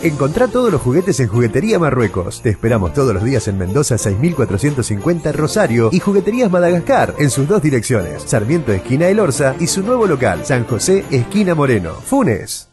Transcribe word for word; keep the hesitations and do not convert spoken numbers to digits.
Encontrá todos los juguetes en Juguetería Marruecos. Te esperamos todos los días en Mendoza seis mil cuatrocientos cincuenta Rosario y Jugueterías Madagascar en sus dos direcciones, Sarmiento esquina El Orza y su nuevo local, San José esquina Moreno, Funes.